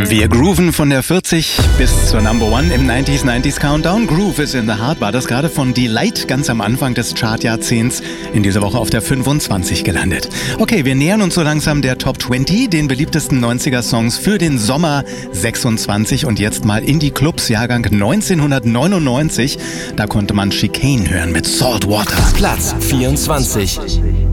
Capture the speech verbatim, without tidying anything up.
Wir grooven von der vierzig bis zur Number One im neunziger neunziger Countdown. Groove is in the Heart war das gerade von Delight ganz am Anfang des Chartjahrzehnts in dieser Woche auf der fünfundzwanzig gelandet. Okay, wir nähern uns so langsam der Top zwanzig, den beliebtesten neunziger Songs für den Sommer sechsundzwanzig und jetzt mal in die Clubs, Jahrgang neunzehnhundertneunundneunzig. Da konnte man Chicane hören mit Saltwater. Platz vierundzwanzig.